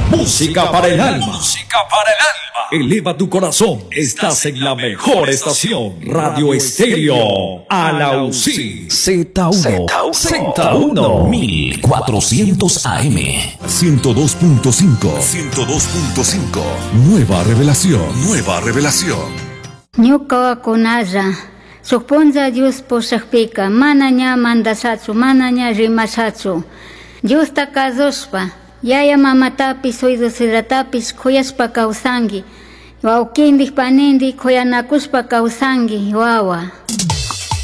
Música para el alma. Música para el alma. Eleva tu corazón. Estás en la mejor estación. Radio Estéreo Alausí. Z1. Z1. 1400 AM. 102.5. 102.5. Nueva revelación. Nueva revelación. Ñuka kunalla. Suponza Dios posakpika. Manaña mandasatsu. Manaña rimasatsu. Dios takazospa. Yaya mamatapis oidosiratapis kuyaspa kawsanki. Wawqindik panindik kuyanakuspa kawsanki wawa.